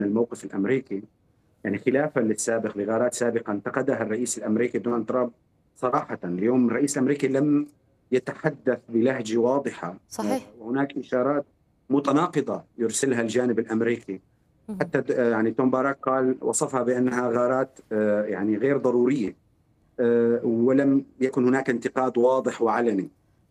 الموقف الامريكي، يعني خلافا للسابق لغارات سابقه انتقدها الرئيس الامريكي دونالد ترامب. صراحه اليوم الرئيس الامريكي لم يتحدث بلهجه واضحه، صحيح. وهناك اشارات متناقضه يرسلها الجانب الامريكي. مهم. حتى يعني توم باراك قال وصفها بانها غارات يعني غير ضروريه، ولم يكن هناك انتقاد واضح وعلني.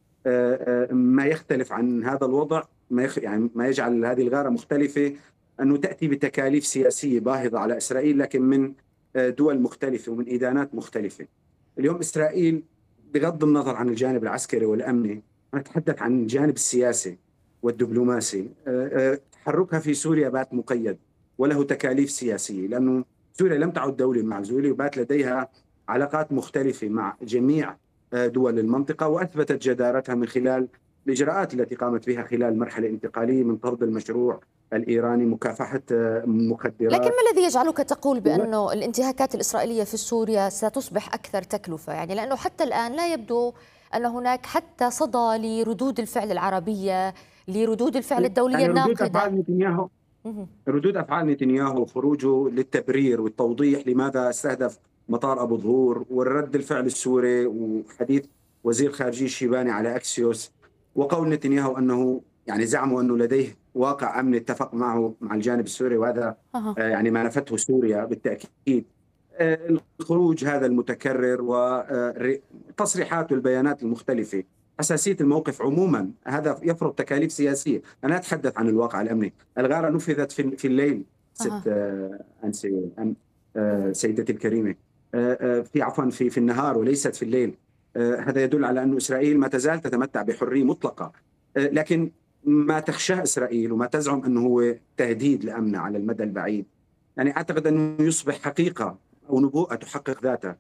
ما يختلف عن هذا الوضع، يعني ما يجعل هذه الغارة مختلفة، أنه تأتي بتكاليف سياسية باهظة على إسرائيل، لكن من دول مختلفة ومن إدانات مختلفة. اليوم إسرائيل بغض النظر عن الجانب العسكري والأمني، نتحدث عن الجانب السياسي والدبلوماسي. تحركها في سوريا بات مقيد وله تكاليف سياسية، لأنه سوريا لم تعد دولة معزولة وبات لديها علاقات مختلفة مع جميع دول المنطقة، وأثبتت جدارتها من خلال الإجراءات التي قامت بها خلال مرحلة انتقالية من طرد المشروع الإيراني، مكافحة لكن مخدرات. ما الذي يجعلك تقول بأنه الانتهاكات الإسرائيلية في سوريا ستصبح أكثر تكلفة؟ يعني لأنه حتى الآن لا يبدو أن هناك حتى صدى لردود الفعل العربية، لردود الفعل الدولية يعني ردود الناقدة. أفعال نتنياهو، مهم. ردود أفعال نتنياهو وخروجه للتبرير والتوضيح لماذا استهدف مطار أبو ظهور، والرد الفعل السوري، وحديث وزير خارجية الشيباني على أكسيوس، وقول نتنياهو أنه يعني زعموا أنه لديه واقع أمني اتفق معه مع الجانب السوري، وهذا أها. يعني ما نفته سوريا بالتأكيد. الخروج هذا المتكرر والتصريحات والبيانات المختلفة، حساسية الموقف عموما، هذا يفرض تكاليف سياسية. أنا أتحدث عن الواقع الأمني. الغارة نفذت في الليل، ست أها. أنسي مهم. سيدتي الكريمة، في عفوا في النهار وليست في الليل. هذا يدل على أن إسرائيل ما تزال تتمتع بحرية مطلقة، لكن ما تخشاه إسرائيل وما تزعم أنه هو تهديد لأمنها على المدى البعيد، يعني أعتقد أنه يصبح حقيقة أو نبوءة تحقق ذاتها.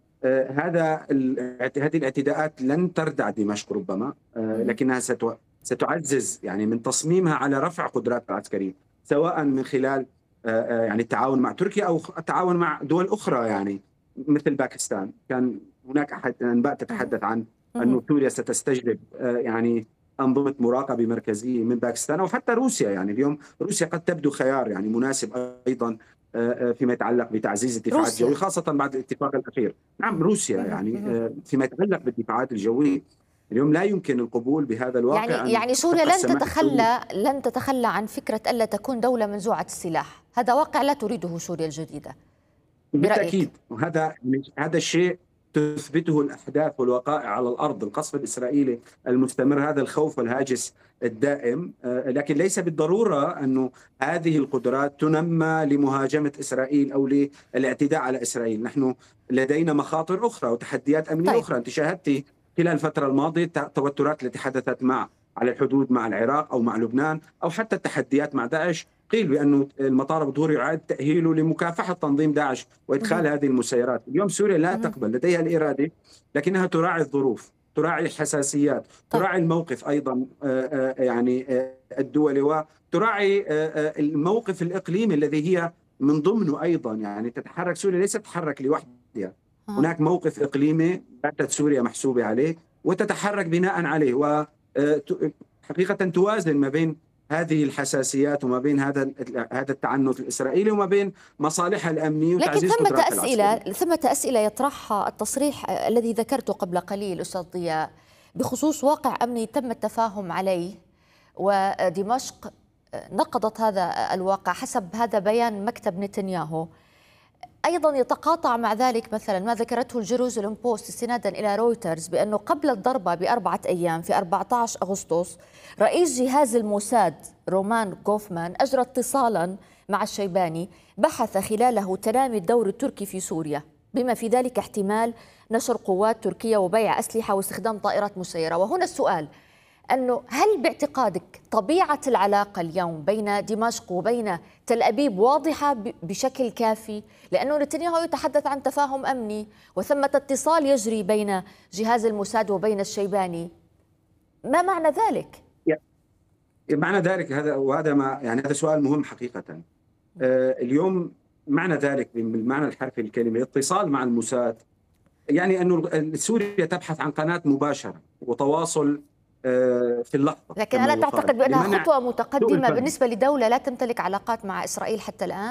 هذه الاعتداءات لن تردع دمشق ربما، مهم. لكنها ستعزز يعني من تصميمها على رفع قدراتها العسكرية، سواء من خلال يعني التعاون مع تركيا أو التعاون مع دول أخرى، يعني مثل باكستان. كان هناك أحد أنباء مهم. تتحدث عن أن مهم. سوريا ستستجلب يعني أنظمة مراقبة مركزية من باكستان أو حتى روسيا. يعني اليوم روسيا قد تبدو خيار يعني مناسب أيضا فيما يتعلق بتعزيز الدفاع روسيا. الجوي، خاصة بعد الاتفاق الأخير. نعم، مهم. روسيا مهم. يعني مهم. فيما يتعلق بالدفاعات الجوية، اليوم لا يمكن القبول بهذا يعني الواقع أن سوريا تبقى السماح السوري. لن تتخلى عن فكرة ألا تكون دولة منزوعة السلاح، هذا واقع لا تريده سوريا الجديدة برأيك؟ بالتأكيد، وهذا هذا الشيء تثبته الأحداث والوقائع على الأرض. القصف الإسرائيلي المستمر، هذا الخوف والهاجس الدائم، لكن ليس بالضرورة أنه هذه القدرات تنمى لمهاجمة إسرائيل أو للاعتداء على إسرائيل. نحن لدينا مخاطر أخرى وتحديات أمنية طيب. أخرى. أنت شاهدتي خلال الفترة الماضية التوترات التي حدثت على الحدود مع العراق أو مع لبنان، أو حتى التحديات مع داعش. قيل بأن المطار أبو ظهور يعاد تأهيله لمكافحة تنظيم داعش وإدخال مهم. هذه المسيرات. اليوم سوريا لا مهم. تقبل، لديها الإرادة، لكنها تراعي الظروف، تراعي الحساسيات، طيب. تراعي الموقف أيضا يعني الدولي، وتراعي الموقف الإقليمي الذي هي من ضمنه أيضا. يعني تتحرك سوريا، ليست تتحرك لوحدها، آه. هناك موقف إقليمي باتت سوريا محسوبة عليه وتتحرك بناء عليه، وحقيقة توازن ما بين هذه الحساسيات وما بين هذا التعنت الإسرائيلي وما بين مصالحها الأمنية لكن وتعزيز قدراتها العسكرية. ثمة أسئلة يطرحها التصريح الذي ذكرته قبل قليل أستاذ ضياء بخصوص واقع أمني تم التفاهم عليه، ودمشق نقضت هذا الواقع حسب هذا بيان مكتب نتنياهو. أيضا يتقاطع مع ذلك مثلا ما ذكرته الجيروزاليم بوست استنادا إلى رويترز بأنه قبل الضربة ب4 أيام في 14 أغسطس رئيس جهاز الموساد رومان غوفمان أجرى اتصالا مع الشيباني بحث خلاله تنامي الدور التركي في سوريا، بما في ذلك احتمال نشر قوات تركية وبيع أسلحة واستخدام طائرات مسيرة. وهنا السؤال، أنه هل باعتقادك طبيعة العلاقة اليوم بين دمشق وبين تل أبيب واضحة بشكل كافي؟ لأنه نتنياهو يتحدث عن تفاهم أمني وثمة اتصال يجري بين جهاز الموساد وبين الشيباني، ما معنى ذلك؟ معنى ذلك وهذا ما يعني هذا سؤال مهم حقيقة. اليوم معنى ذلك بالمعنى الحرفي للكلمة اتصال مع الموساد، يعني أنه سوريا تبحث عن قناة مباشرة وتواصل في اللحظة لكن كما ألا يقال تعتقد بأنها لمنع خطوة سوء متقدمة الفهم. بالنسبة لدولة لا تمتلك علاقات مع إسرائيل حتى الآن؟